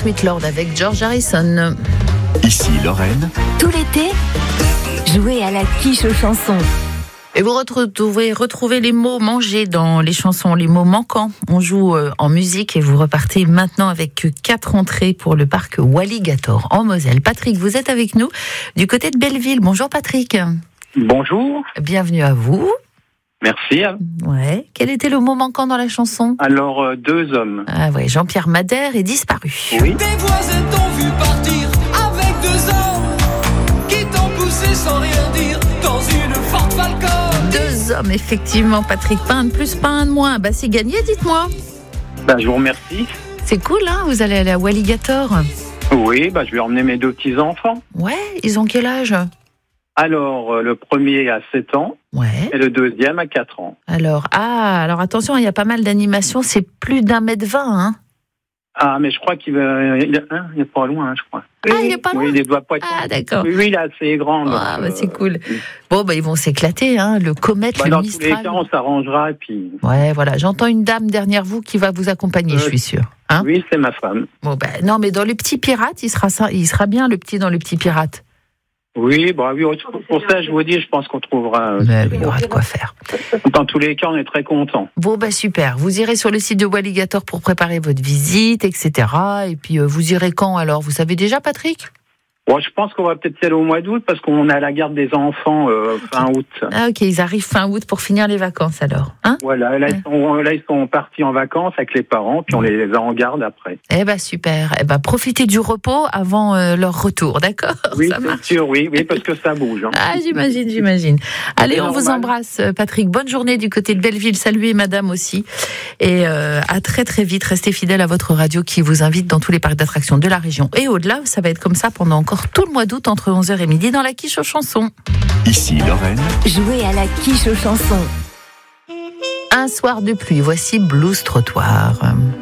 Sweet Lord avec George Harrison. Ici Lorraine. Tout l'été, jouez à la quiche aux chansons. Et vous retrouvez les mots mangés dans les chansons, les mots manquants. On joue en musique et vous repartez maintenant avec 4 entrées pour le parc Walligator en Moselle. Patrick, vous êtes avec nous du côté de Belleville. Bonjour Patrick. Bonjour. Bienvenue à vous. Merci. Ouais. Quel était le mot manquant dans la chanson ? Alors, 2 hommes. Ah ouais, Jean-Pierre Madère est disparu. Oui. Tes voisins t'ont vu partir avec 2 hommes qui t'ont poussé sans rien dire dans une Ford Falcon. 2 hommes, effectivement, Patrick. Pas un de plus, pas un de moins. Bah, c'est gagné, dites-moi. Je vous remercie. C'est cool, hein ? Vous allez aller à Walligator. Oui, je vais emmener mes 2 petits-enfants. Ouais, ils ont quel âge ? Alors, le premier a 7 ans Ouais. et le deuxième a 4 ans. Alors attention, il y a pas mal d'animations, c'est plus d'1,20 m, hein. Ah, mais je crois qu'il est pas loin, je crois. Ah, il est pas loin. Oui, il doit pas être Ah, d'accord. Oui, il est assez grand. Ah, donc, c'est cool. Bon, ils vont s'éclater, hein, le Comet, le dans Mistral. tous les cas, on s'arrangera et puis... Ouais, voilà, j'entends une dame derrière vous qui va vous accompagner, je suis sûre. Hein ? Oui, c'est ma femme. Bon, non, mais dans les petits pirates, il sera bien, le petit dans les petits pirates. Oui, oui, pour ça, je vous dis, je pense qu'on trouvera... Mais il y aura de quoi faire. Dans tous les cas, on est très contents. Bon, super. Vous irez sur le site de Walligator pour préparer votre visite, etc. Et puis, vous irez quand, alors ? Vous savez déjà, Patrick ? Bon, je pense qu'on va peut-être y aller au mois d'août parce qu'on est à la garde des enfants fin août. Ah, ok, ils arrivent fin août pour finir les vacances, alors. Hein ? Voilà, là, ils sont partis en vacances avec les parents, puis on les a en garde après. Super. Profitez du repos avant leur retour, d'accord ? Oui, ça c'est marche. sûr, oui, parce que ça bouge. Hein. Ah, j'imagine. Allez, on vous normal. embrasse, Patrick. Bonne journée du côté de Belleville. Saluez madame aussi. Et à très très vite. Restez fidèles à votre radio qui vous invite dans tous les parcs d'attractions de la région. Et au-delà, ça va être comme ça pendant encore tout le mois d'août entre 11h et midi dans la quiche aux chansons. Ici Lorraine. Jouez à la quiche aux chansons. Un soir de pluie, voici Blues Trottoir.